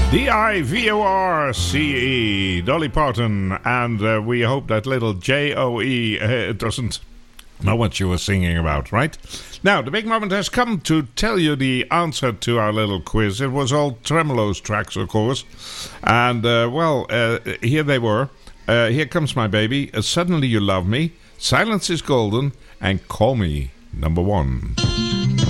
Divorce, Dolly Parton, and we hope that little Joe doesn't know what she was singing about, right? Now, the big moment has come to tell you the answer to our little quiz. It was all Tremolo's tracks, of course, and, here they were. Here Comes My Baby, Suddenly You Love Me, Silence is Golden, and Call Me Number One.